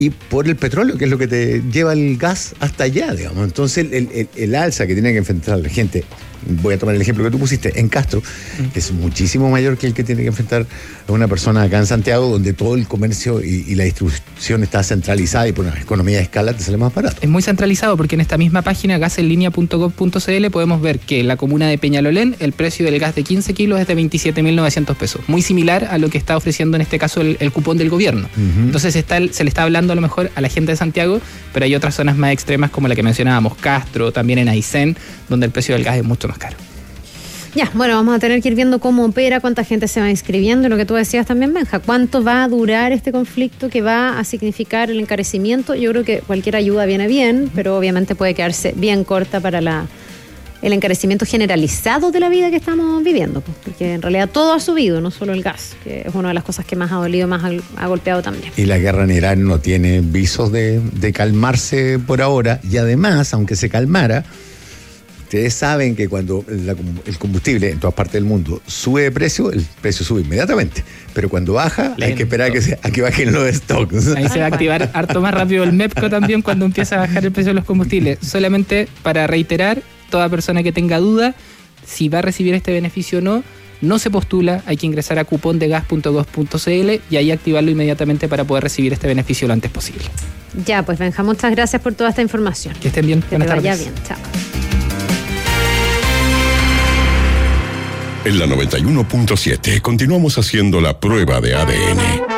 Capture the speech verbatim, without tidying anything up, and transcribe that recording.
y por el petróleo, que es lo que te lleva el gas hasta allá, digamos. Entonces el, el, el alza que tiene que enfrentar la gente, voy a tomar el ejemplo que tú pusiste, en Castro, mm. es muchísimo mayor que el que tiene que enfrentar a una persona acá en Santiago, donde todo el comercio y, y la distribución está centralizada y por una economía de escala te sale más barato. Es muy centralizado porque en esta misma página gas en línea punto gov punto cl podemos ver que en la comuna de Peñalolén el precio del gas de quince kilos es de veintisiete mil novecientos pesos, muy similar a lo que está ofreciendo en este caso el, el cupón del gobierno. Uh-huh. Entonces está, se le está hablando a lo mejor a la gente de Santiago, pero hay otras zonas más extremas como la que mencionábamos, Castro, también en Aysén, donde el precio del gas es mucho más caro. Ya, bueno, vamos a tener que ir viendo cómo opera, cuánta gente se va inscribiendo, lo que tú decías también, Benja, cuánto va a durar este conflicto que va a significar el encarecimiento. Yo creo que cualquier ayuda viene bien, pero obviamente puede quedarse bien corta para la el encarecimiento generalizado de la vida que estamos viviendo, porque en realidad todo ha subido, no solo el gas, que es una de las cosas que más ha dolido, más ha, ha golpeado también. Y la guerra en Irán no tiene visos de, de calmarse por ahora, y además, aunque se calmara, ustedes saben que cuando la, el combustible en todas partes del mundo sube de precio, el precio sube inmediatamente. Pero cuando baja, Lento. hay que esperar a que, se, a que bajen los stocks. Ahí se va a activar harto más rápido el MEPCO también cuando empieza a bajar el precio de los combustibles. Solamente para reiterar, toda persona que tenga duda si va a recibir este beneficio o no, no se postula, hay que ingresar a cupón de gas punto gov punto cl y ahí activarlo inmediatamente para poder recibir este beneficio lo antes posible. Ya, pues Benja, muchas gracias por toda esta información. Que estén bien. Que Buenas te vaya tardes. bien, chao. En la noventa y uno punto siete continuamos haciendo la prueba de A D N.